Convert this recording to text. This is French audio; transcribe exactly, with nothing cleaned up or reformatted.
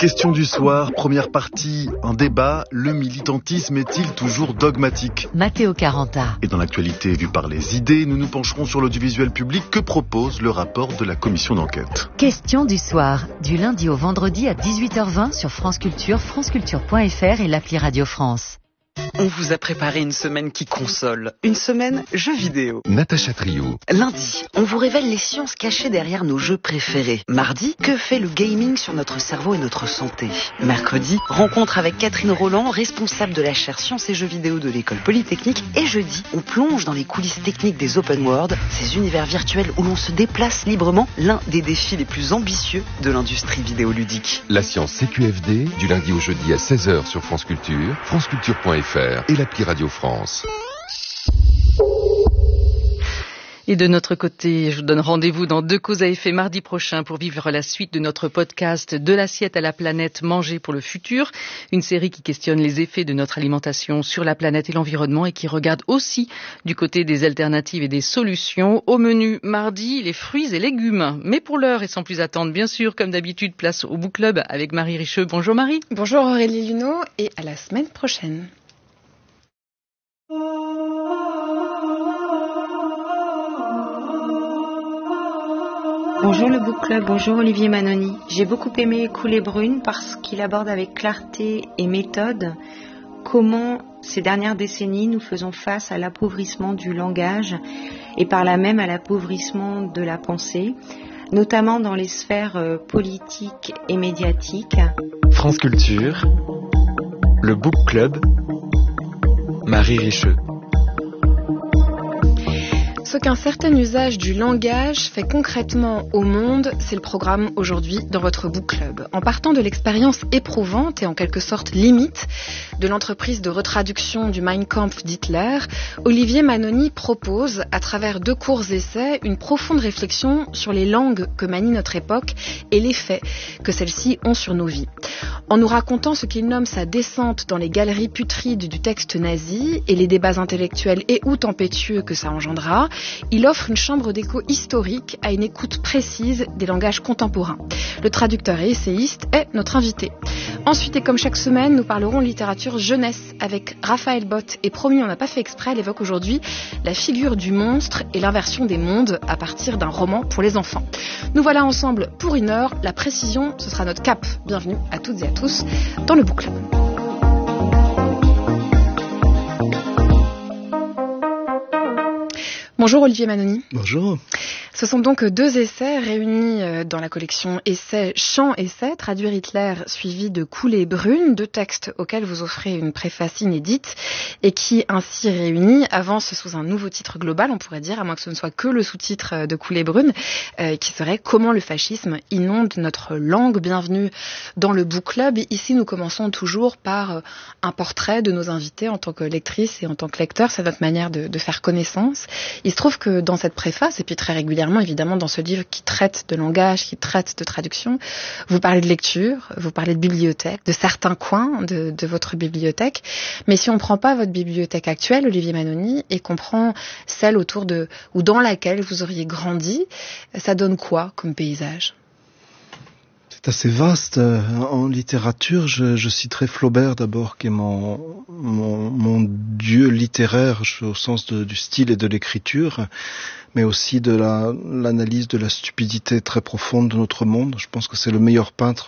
Question du soir, première partie, en débat, le militantisme est-il toujours dogmatique ? Matteo Caranta. Et dans l'actualité vue par les idées, nous nous pencherons sur l'audiovisuel public. Que propose le rapport de la commission d'enquête ? Question du soir, du lundi au vendredi à dix-huit heures vingt sur France Culture, franceculture point f r et l'appli Radio France. On vous a préparé une semaine qui console, une semaine jeux vidéo. Natacha Trio. Lundi, on vous révèle les sciences cachées derrière nos jeux préférés. Mardi, que fait le gaming sur notre cerveau et notre santé ? Mercredi, rencontre avec Catherine Roland, responsable de la chaire sciences et jeux vidéo de l'école polytechnique. Et jeudi, on plonge dans les coulisses techniques des open world, ces univers virtuels où l'on se déplace librement, l'un des défis les plus ambitieux de l'industrie vidéoludique. La science C Q F D, du lundi au jeudi à seize heures sur France Culture, franceculture point f r et l'appli Radio France. Et de notre côté, je vous donne rendez-vous dans Deux causes à effet mardi prochain pour vivre la suite de notre podcast De l'assiette à la planète, manger pour le futur. Une série qui questionne les effets de notre alimentation sur la planète et l'environnement et qui regarde aussi du côté des alternatives et des solutions. Au menu mardi, les fruits et légumes. Mais pour l'heure et sans plus attendre, bien sûr, comme d'habitude, place au Book Club avec Marie Richeux. Bonjour Marie. Bonjour Aurélie Luneau et à la semaine prochaine. Bonjour le Book Club, bonjour Olivier Manoni. J'ai beaucoup aimé Coulées brunes parce qu'il aborde avec clarté et méthode comment ces dernières décennies nous faisons face à l'appauvrissement du langage et par là même à l'appauvrissement de la pensée, notamment dans les sphères politiques et médiatiques. France Culture, le Book Club, Marie Richeux. Ce qu'un certain usage du langage fait concrètement au monde, c'est le programme aujourd'hui dans votre Book Club. En partant de l'expérience éprouvante et en quelque sorte limite de l'entreprise de retraduction du Mein Kampf d'Hitler, Olivier Manoni propose, à travers deux courts essais, une profonde réflexion sur les langues que manie notre époque et l'effet que celles-ci ont sur nos vies. En nous racontant ce qu'il nomme sa descente dans les galeries putrides du texte nazi et les débats intellectuels et ou tempétueux que ça engendra, il offre une chambre d'écho historique à une écoute précise des langages contemporains. Le traducteur et essayiste est notre invité. Ensuite, et comme chaque semaine, nous parlerons littérature jeunesse avec Raphaël Bott. Et promis, on n'a pas fait exprès, elle évoque aujourd'hui la figure du monstre et l'inversion des mondes à partir d'un roman pour les enfants. Nous voilà ensemble pour une heure. La précision, ce sera notre cap. Bienvenue à toutes et à tous dans le Book Club. Bonjour Olivier Manoni. Bonjour. Ce sont donc deux essais réunis dans la collection Essais, Chants, Essais, Traduire Hitler, suivi de Coulées brunes, deux textes auxquels vous offrez une préface inédite et qui, ainsi réunis, avancent sous un nouveau titre global, on pourrait dire, à moins que ce ne soit que le sous-titre de Coulées brunes, euh, qui serait « Comment le fascisme inonde notre langue ». Bienvenue dans le Book Club. Ici, nous commençons toujours par un portrait de nos invités en tant que lectrice et en tant que lecteur. C'est notre manière de, de faire connaissance. Il se trouve que dans cette préface, et puis très régulièrement, évidemment, dans ce livre qui traite de langage, qui traite de traduction, vous parlez de lecture, vous parlez de bibliothèque, de certains coins de, de votre bibliothèque. Mais si on ne prend pas votre bibliothèque actuelle, Olivier Manoni, et qu'on prend celle autour de, ou dans laquelle vous auriez grandi, ça donne quoi comme paysage ? C'est assez vaste. En littérature, je, je citerai Flaubert d'abord, qui est mon, mon, mon dieu littéraire au sens de, du style et de l'écriture, mais aussi de la, l'analyse de la stupidité très profonde de notre monde. Je pense que c'est le meilleur peintre